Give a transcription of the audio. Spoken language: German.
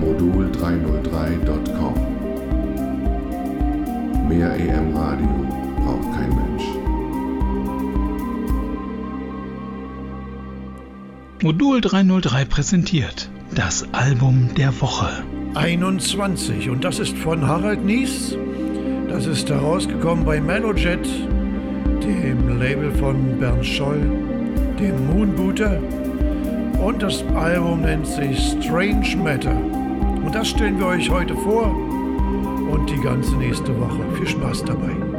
modul303.com. Mehr EM-Radio braucht kein Mensch. Modul 303 präsentiert das Album der Woche. 21, und das ist von Harald Nies. Das ist herausgekommen bei Melojet, dem Label von Bernd Scholl, dem Moonbooter. Und das Album nennt sich Strange Matter. Und das stellen wir euch heute vor und die ganze nächste Woche. Viel Spaß dabei.